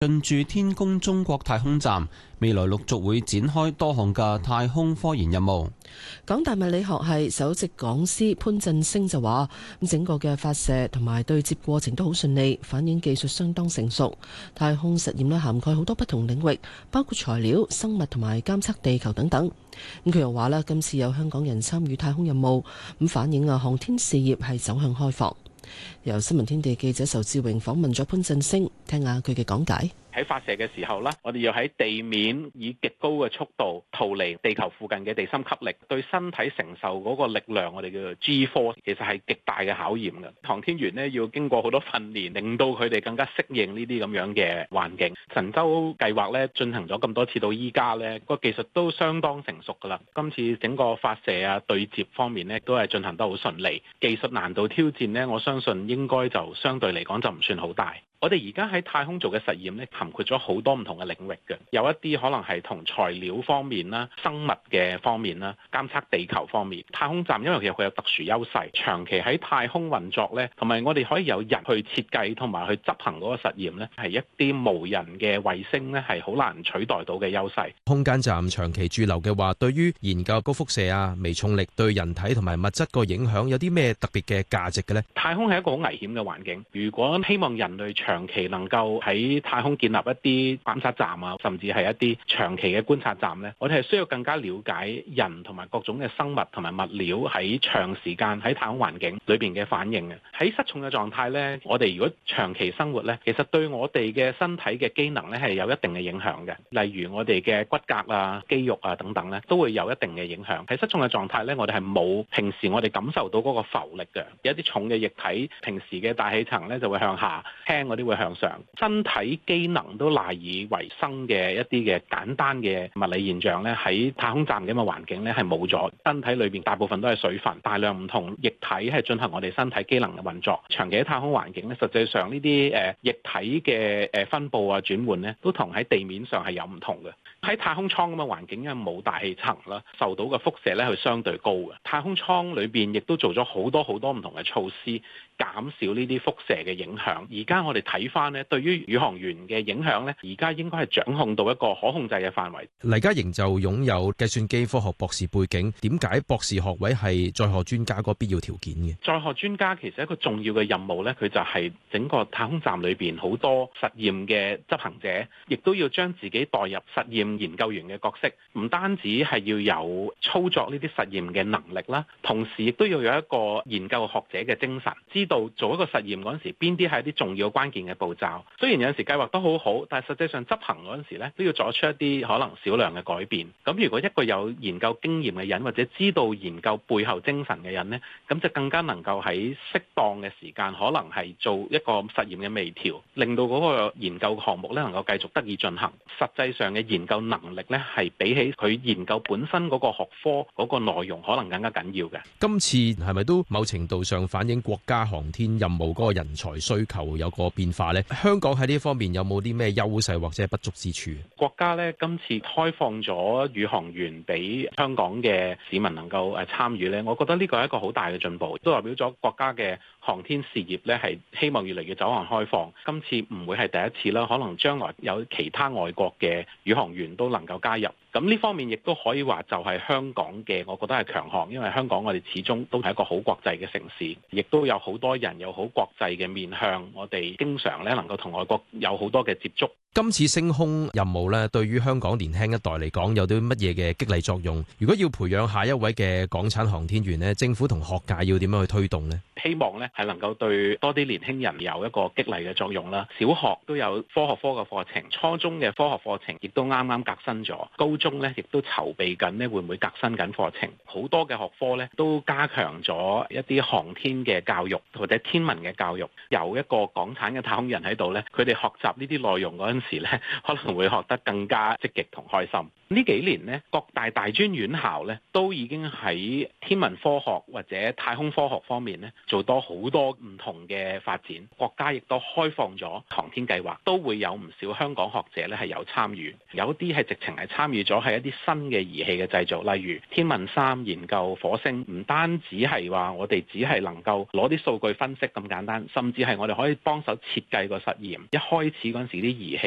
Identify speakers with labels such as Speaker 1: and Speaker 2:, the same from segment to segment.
Speaker 1: 進駐天宮中國太空站，未來陸續會展開多項嘅太空科研任務。
Speaker 2: 港大物理學系首席講師潘振聲就話：整個嘅發射同埋對接過程都好順利，反映技術相當成熟。太空實驗咧涵蓋好多不同領域，包括材料、生物同埋監測地球等等。佢又話咧，今次有香港人參與太空任務，反映航天事業係走向開放。由新聞天地記者仇志榮訪問咗潘振聲，聽下佢嘅講解。
Speaker 3: 喺發射嘅時候咧，我哋要喺地面以極高嘅速度逃離地球附近嘅地心吸力，對身體承受嗰個力量，我哋叫做 G-force， 其實係極大嘅考驗嘅。航天員呢要經過好多訓練，令到佢哋更加適應呢啲咁樣嘅環境。神舟計劃咧進行咗咁多次到依家咧，個技術都相當成熟㗎啦。今次整個發射啊對接方面呢都係進行得好順利。技術難度挑戰呢，我相信應該就相對嚟講就唔算好大。我哋而家喺太空做嘅實驗咧，涵括咗好多唔同嘅領域嘅，有一啲可能係同材料方面啦、生物嘅方面啦、監測地球方面。太空站因為其實佢有特殊優勢，長期喺太空運作咧，同埋我哋可以有人去設計同埋去執行嗰個實驗咧，係一啲無人嘅衛星咧，係好難取代到嘅優勢。
Speaker 4: 空間站長期駐留嘅話，對於研究高輻射啊、微重力對人體同埋物質個影響有啲咩特別嘅價值嘅咧？
Speaker 3: 太空係一個好危險嘅環境，如果希望人類長期能夠喺太空建立一啲觀察站啊，甚至係一啲長期嘅觀察站呢，我哋係需要更加了解人同埋各種嘅生物同埋物料喺長時間喺太空環境裏邊嘅反應嘅。喺失重嘅狀態呢，我哋如果長期生活呢，其實對我哋嘅身體嘅機能呢係有一定嘅影響嘅。例如我哋嘅骨骼啊、肌肉啊等等呢，都會有一定嘅影響。喺失重嘅狀態呢，我哋係冇平時我哋感受到嗰個浮力嘅。有一啲重嘅液體，平時嘅大氣層呢就會向下，輕嗰啲會向上。身體機能都賴以為生嘅一啲嘅簡單嘅物理現象咧，喺太空站咁嘅環境咧係冇咗。身體裏邊大部分都係水分，大量唔同液體係進行我哋身體機能嘅運作。長期喺太空環境咧，實際上呢啲液體嘅分佈啊轉換咧，都同喺地面上係有唔同嘅。喺太空艙咁嘅環境，因為冇大氣層啦，受到嘅輻射咧係相對高嘅。太空艙裏邊亦都做咗好多唔同嘅措施，減少呢啲輻射嘅影響。而家我哋睇翻咧，對於宇航員嘅影響咧，而家應該係掌控到一個可控制嘅範圍。
Speaker 4: 黎家瑩就擁有計算機科學博士背景，點解博士學位係載荷專家個必要條件嘅？
Speaker 3: 載荷專家其實一個重要嘅任務咧，佢就係整個太空站裏邊好多實驗嘅執行者，亦都要將自己代入實驗研究員嘅角色，唔單止係要有操作呢啲實驗嘅能力啦，同時亦都要有一個研究學者嘅精神，知道做一個實驗嗰陣時邊啲係一啲重要關鍵嘅步驟。雖然有陣時計劃都好好，但係實際上執行嗰陣時咧，都要作出一啲可能少量嘅改變。咁如果一個有研究經驗嘅人，或者知道研究背後精神嘅人呢，咁就更加能夠喺適當嘅時間，可能係做一個實驗嘅微調，令到嗰個研究項目咧能夠繼續得以進行。實際上嘅研究能力咧，係比起佢研究本身嗰個學科嗰個內容，可能更加緊要嘅。
Speaker 4: 今次係咪都某程度上反映國家航天任務嗰個人才需求有個變化呢？香港喺呢方面有冇啲咩優勢或者係不足之處？
Speaker 3: 國家咧今次開放咗宇航員俾香港嘅市民能夠參與咧，我覺得呢個係一個好大嘅進步，都代表咗國家嘅航天事業咧係希望越嚟越走向開放。今次唔會係第一次啦，可能將來有其他外國嘅宇航員都能夠加入。咁呢方面亦都可以話就係香港嘅，我覺得係強項，因為香港我哋始終都係一個好國際嘅城市，亦都有好多人有好國際嘅面向，我哋經常咧能夠同外國有好多嘅接觸。
Speaker 4: 今次升空任務咧，對於香港年輕一代嚟講有啲乜嘢嘅激勵作用？如果要培養下一位嘅港產航天員咧，政府同學界要點樣去推動呢？
Speaker 3: 希望咧係能夠對多啲年輕人有一個激勵嘅作用啦。小學都有科學科嘅課程，初中嘅科學課程亦都啱啱革新咗，高中咧亦都籌備緊咧會唔會革新緊課程。好多嘅學科咧都加強咗一啲航天嘅教育或者天文嘅教育。有一個港產嘅太空人喺度咧，佢哋學習呢啲內容嗰陣時咧，可能會學得更加積極同開心。呢幾年呢，各大專院校咧都已經喺天文科學或者太空科學方面咧做多好多唔同嘅發展。國家亦都開放咗航天計劃，都會有唔少香港學者咧係有參與，有啲係直情係參與咗係一啲新嘅儀器嘅製造，例如天問3研究火星，唔單止係話我哋只係能夠攞啲數據分析咁簡單，甚至係我哋可以幫手設計個實驗。一開始嗰陣時啲儀器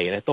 Speaker 3: 咧都